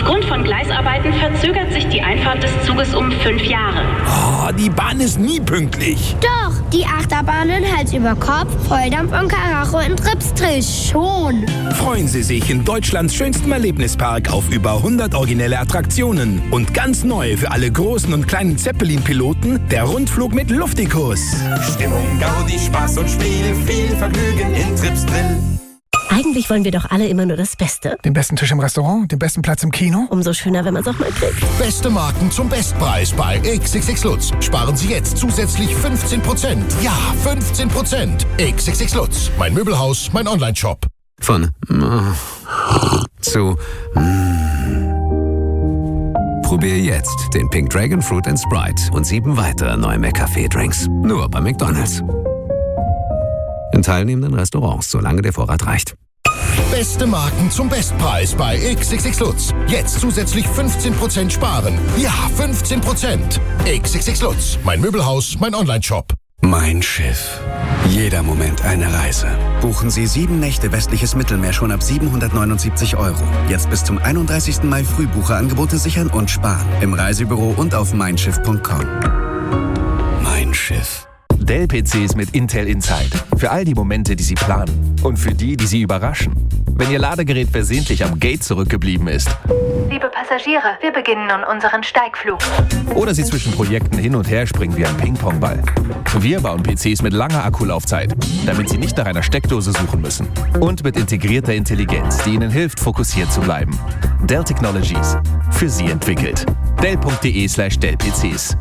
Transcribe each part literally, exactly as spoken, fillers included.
Aufgrund von Gleisarbeiten verzögert sich die Einfahrt des Zuges um fünf Jahre. Oh, die Bahn ist nie pünktlich. Doch, die Achterbahnen Hals über Kopf, Volldampf und Karacho in Tripsdrill schon. Freuen Sie sich in Deutschlands schönstem Erlebnispark auf über hundert originelle Attraktionen. Und ganz neu für alle großen und kleinen Zeppelin-Piloten der Rundflug mit Luftikus. Stimmung, Gaudi, Spaß und Spiel, viel Vergnügen in Tripsdrill. Eigentlich wollen wir doch alle immer nur das Beste. Den besten Tisch im Restaurant, den besten Platz im Kino. Umso schöner, wenn man es auch mal kriegt. Beste Marken zum Bestpreis bei X X X Lutz. Sparen Sie jetzt zusätzlich fünfzeen Prozent. Ja, fünfzehn Prozent. X X X Lutz. Mein Möbelhaus, mein Online-Shop. Von mm, zu mm. Probier jetzt den Pink Dragon Fruit and Sprite und sieben weitere neue McCafé-Drinks. Nur bei McDonald's. In teilnehmenden Restaurants, solange der Vorrat reicht. Beste Marken zum Bestpreis bei X X X Lutz. Jetzt zusätzlich fünfzehn Prozent sparen. Ja, fünfzehn Prozent. X X X Lutz. Mein Möbelhaus, mein Online-Shop. Mein Schiff. Jeder Moment eine Reise. Buchen Sie sieben Nächte westliches Mittelmeer schon ab siebenhundertneunundsiebzig Euro. Jetzt bis zum einunddreißigsten Mai Frühbucherangebote sichern und sparen. Im Reisebüro und auf mein schiff punkt com. Mein Schiff. Dell-P Cs mit Intel Inside. Für all die Momente, die Sie planen. Und für die, die Sie überraschen. Wenn Ihr Ladegerät versehentlich am Gate zurückgeblieben ist. Liebe Passagiere, wir beginnen nun unseren Steigflug. Oder Sie zwischen Projekten hin und her springen wie ein Ping-Pong-Ball. Wir bauen P Cs mit langer Akkulaufzeit, damit Sie nicht nach einer Steckdose suchen müssen. Und mit integrierter Intelligenz, die Ihnen hilft, fokussiert zu bleiben. Dell Technologies. Für Sie entwickelt. Dell punkt de slash Dell P Cs.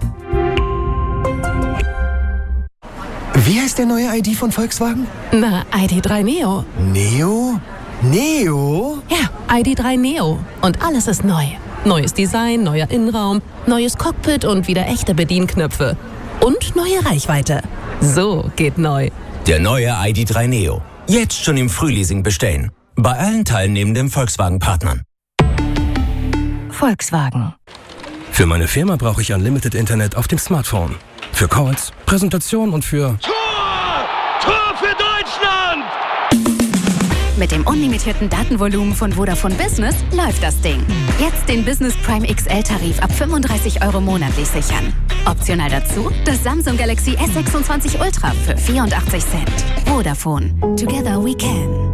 Wie heißt der neue I D von Volkswagen? Na, I D drei Neo. Neo? Neo? Ja, I D drei Neo. Und alles ist neu. Neues Design, neuer Innenraum, neues Cockpit und wieder echte Bedienknöpfe. Und neue Reichweite. So geht neu. Der neue I D drei Neo. Jetzt schon im Frühleasing bestellen. Bei allen teilnehmenden Volkswagen-Partnern. Volkswagen. Für meine Firma brauche ich Unlimited Internet auf dem Smartphone. Für Calls, Präsentationen und für... Tor! Tor für Deutschland! Mit dem unlimitierten Datenvolumen von Vodafone Business läuft das Ding. Jetzt den Business Prime X L-Tarif ab fünfunddreißig Euro monatlich sichern. Optional dazu das Samsung Galaxy S sechsundzwanzig Ultra für vierundachtzig Cent. Vodafone. Together we can.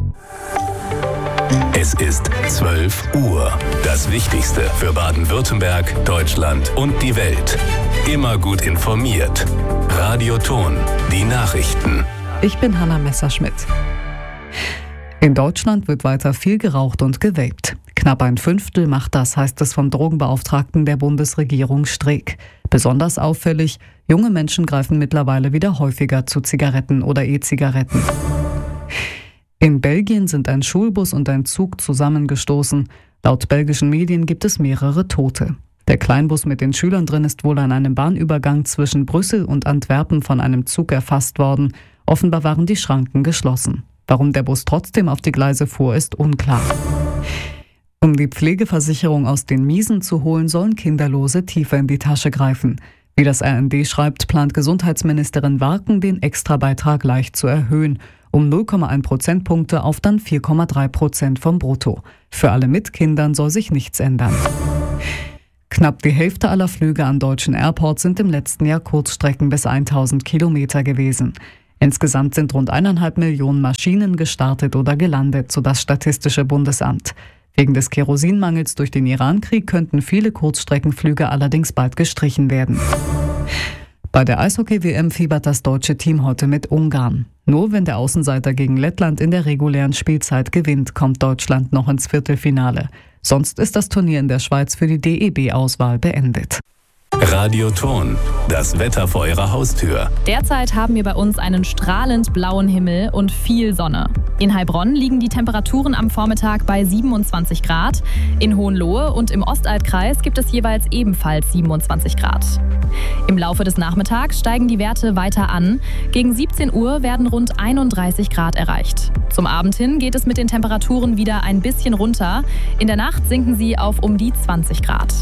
Es ist zwölf Uhr. Das Wichtigste für Baden-Württemberg, Deutschland und die Welt. Immer gut informiert. Radio Ton, die Nachrichten. Ich bin Hanna Messerschmidt. In Deutschland wird weiter viel geraucht und gewaped. Knapp ein Fünftel macht das, heißt es vom Drogenbeauftragten der Bundesregierung Streeck. Besonders auffällig, junge Menschen greifen mittlerweile wieder häufiger zu Zigaretten oder E-Zigaretten. In Belgien sind ein Schulbus und ein Zug zusammengestoßen. Laut belgischen Medien gibt es mehrere Tote. Der Kleinbus mit den Schülern drin ist wohl an einem Bahnübergang zwischen Brüssel und Antwerpen von einem Zug erfasst worden. Offenbar waren die Schranken geschlossen. Warum der Bus trotzdem auf die Gleise fuhr, ist unklar. Um die Pflegeversicherung aus den Miesen zu holen, sollen Kinderlose tiefer in die Tasche greifen. Wie das R N D schreibt, plant Gesundheitsministerin Warken, den Extrabeitrag leicht zu erhöhen, um null Komma eins Prozentpunkte auf dann vier Komma drei Prozent vom Brutto. Für alle mit Kindern soll sich nichts ändern. Knapp die Hälfte aller Flüge an deutschen Airports sind im letzten Jahr Kurzstrecken bis tausend Kilometer gewesen. Insgesamt sind rund eineinhalb Millionen Maschinen gestartet oder gelandet, so das Statistische Bundesamt. Wegen des Kerosinmangels durch den Irankrieg könnten viele Kurzstreckenflüge allerdings bald gestrichen werden. Bei der Eishockey-W M fiebert das deutsche Team heute mit Ungarn. Nur wenn der Außenseiter gegen Lettland in der regulären Spielzeit gewinnt, kommt Deutschland noch ins Viertelfinale. Sonst ist das Turnier in der Schweiz für die D E B-Auswahl beendet. Radio Ton, das Wetter vor Ihrer Haustür. Derzeit haben wir bei uns einen strahlend blauen Himmel und viel Sonne. In Heilbronn liegen die Temperaturen am Vormittag bei siebenundzwanzig Grad. In Hohenlohe und im Ostaltkreis gibt es jeweils ebenfalls siebenundzwanzig Grad. Im Laufe des Nachmittags steigen die Werte weiter an. Gegen siebzehn Uhr werden rund einunddreißig Grad erreicht. Zum Abend hin geht es mit den Temperaturen wieder ein bisschen runter. In der Nacht sinken sie auf um die zwanzig Grad.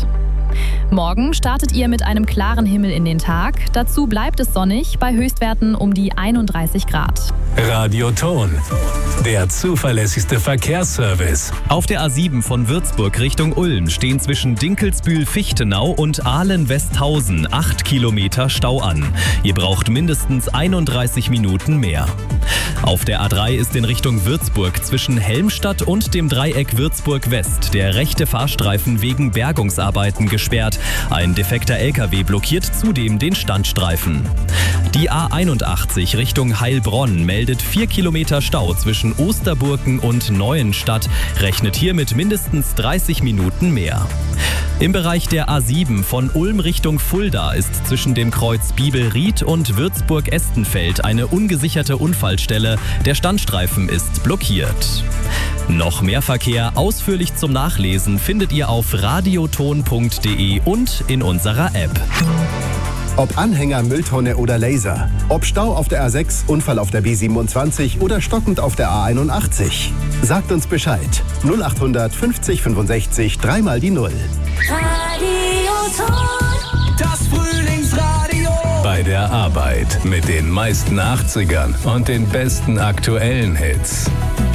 Morgen startet ihr mit einem klaren Himmel in den Tag. Dazu bleibt es sonnig bei Höchstwerten um die einunddreißig Grad. Radioton, der zuverlässigste Verkehrsservice. Auf der A sieben von Würzburg Richtung Ulm stehen zwischen Dinkelsbühl-Fichtenau und Ahlen-Westhausen acht Kilometer Stau an. Ihr braucht mindestens einunddreißig Minuten mehr. Auf der A drei ist in Richtung Würzburg zwischen Helmstadt und dem Dreieck Würzburg West der rechte Fahrstreifen wegen Bergungsarbeiten gesperrt. Ein defekter L K W blockiert zudem den Standstreifen. Die A einundachtzig Richtung Heilbronn meldet vier Kilometer Stau zwischen Osterburken und Neuenstadt, rechnet hier mit mindestens dreißig Minuten mehr. Im Bereich der A sieben von Ulm Richtung Fulda ist zwischen dem Kreuz Biebelried und Würzburg-Estenfeld eine ungesicherte Unfallstelle. Der Standstreifen ist blockiert. Noch mehr Verkehr ausführlich zum Nachlesen findet ihr auf radioton punkt de und in unserer App. Ob Anhänger, Mülltonne oder Laser. Ob Stau auf der A sechs, Unfall auf der B siebenundzwanzig oder stockend auf der A einundachtzig. Sagt uns Bescheid. null achthundert fünfzig fünfundsechzig, dreimal die Null. Radioton, das Frühlingsradio. Bei der Arbeit mit den meisten achtzigern und den besten aktuellen Hits.